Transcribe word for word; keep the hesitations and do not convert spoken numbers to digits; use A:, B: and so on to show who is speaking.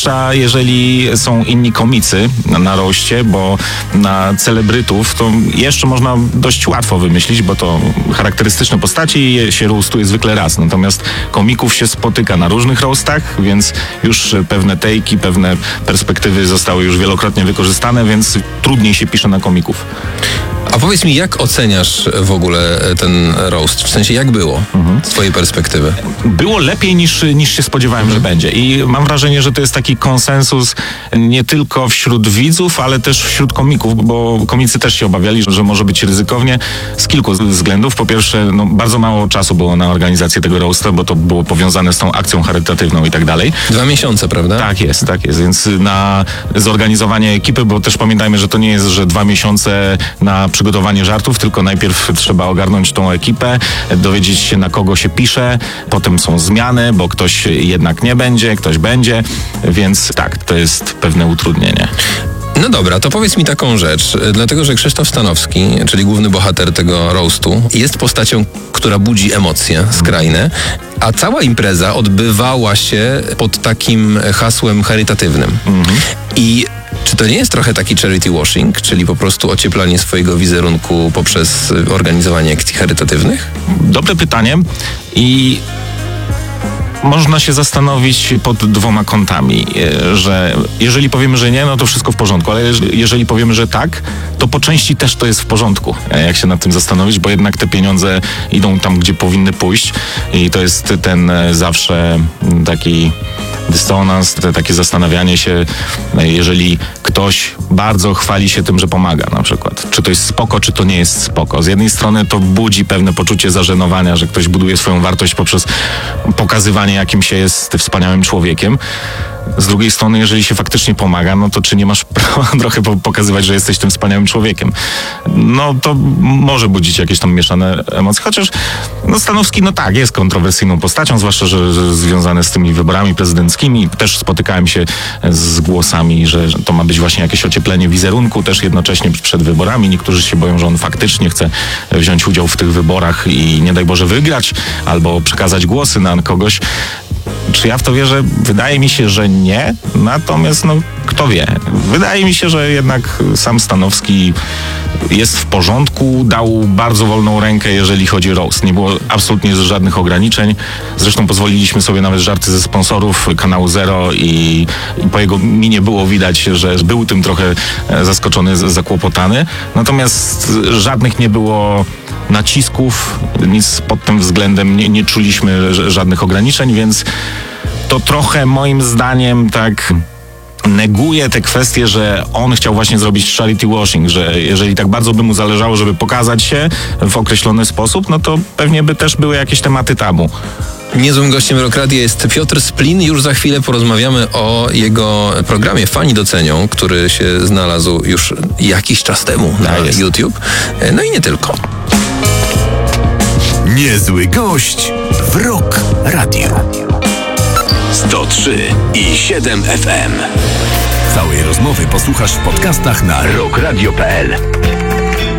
A: zwłaszcza jeżeli są inni komicy na roście, bo na celebrytów to jeszcze można dość łatwo wymyślić, bo to charakterystyczne postaci i je się roastuje zwykle raz. Natomiast komików się spotyka na różnych roastach, więc już pewne take'i, pewne perspektywy zostały już wielokrotnie wykorzystane, więc trudniej się pisze na komików.
B: A powiedz mi, jak oceniasz w ogóle ten roast? W sensie, jak było mhm. z twojej perspektywy?
A: Było lepiej niż, niż się spodziewałem, mhm. że będzie. I mam wrażenie, że to jest taki konsensus nie tylko wśród widzów, ale też wśród komików, bo komicy też się obawiali, że, że może być ryzykownie z kilku względów. Po pierwsze, no, bardzo mało czasu było na organizację tego roasta, bo to było powiązane z tą akcją charytatywną i tak dalej.
B: Dwa miesiące, prawda?
A: Tak jest, tak jest. Więc na zorganizowanie ekipy, bo też pamiętajmy, że to nie jest, że dwa miesiące na przygotowanie żartów, tylko najpierw trzeba ogarnąć tą ekipę, dowiedzieć się, na kogo się pisze, potem są zmiany, bo ktoś jednak nie będzie, ktoś będzie, więc tak, to jest pewne utrudnienie.
B: No dobra, to powiedz mi taką rzecz, dlatego że Krzysztof Stanowski, czyli główny bohater tego roastu, jest postacią, która budzi emocje skrajne, a cała impreza odbywała się pod takim hasłem charytatywnym. Mhm. I czy to nie jest trochę taki charity washing, czyli po prostu ocieplanie swojego wizerunku poprzez organizowanie akcji charytatywnych?
A: Dobre pytanie i można się zastanowić pod dwoma kątami, że jeżeli powiemy, że nie, no to wszystko w porządku, ale jeżeli powiemy, że tak, to po części też to jest w porządku, jak się nad tym zastanowić, bo jednak te pieniądze idą tam, gdzie powinny pójść i to jest ten zawsze taki dysonans, takie zastanawianie się, jeżeli ktoś bardzo chwali się tym, że pomaga na przykład. Czy to jest spoko, czy to nie jest spoko. Z jednej strony to budzi pewne poczucie zażenowania, że ktoś buduje swoją wartość poprzez pokazywanie, jakim się jest wspaniałym człowiekiem. Z drugiej strony, jeżeli się faktycznie pomaga, no to czy nie masz prawa trochę pokazywać, że jesteś tym wspaniałym człowiekiem? No to może budzić jakieś tam mieszane emocje, chociaż no Stanowski, no tak, jest kontrowersyjną postacią, zwłaszcza, że, że związane z tymi wyborami prezydenckimi. Też spotykałem się z głosami, że, że to ma być właśnie jakieś ocieplenie wizerunku, też jednocześnie przed wyborami. Niektórzy się boją, że on faktycznie chce wziąć udział w tych wyborach i nie daj Boże wygrać, albo przekazać głosy na kogoś. Czy ja w to wierzę? Wydaje mi się, że nie. Natomiast no, kto wie. Wydaje mi się, że jednak sam Stanowski jest w porządku. Dał bardzo wolną rękę, jeżeli chodzi o roast. Nie było absolutnie żadnych ograniczeń. Zresztą pozwoliliśmy sobie nawet żarty ze sponsorów kanału Zero i, i po jego minie było widać, że był tym trochę zaskoczony, zakłopotany. Natomiast żadnych nie było nacisków, nic pod tym względem nie, nie czuliśmy żadnych ograniczeń, więc to trochę moim zdaniem tak neguje te kwestie, że on chciał właśnie zrobić charity washing, że jeżeli tak bardzo by mu zależało, żeby pokazać się w określony sposób, no to pewnie by też były jakieś tematy tabu.
B: Niezłym gościem Rockradia jest Piotr Splin. Już za chwilę porozmawiamy o jego programie Fani Docenią, który się znalazł już jakiś czas temu na
A: jest.
B: YouTube. No i nie tylko.
C: Niezły gość w Rock Radio. sto trzy i siedem F M. Całej rozmowy posłuchasz w podcastach na rock radio kropka p l.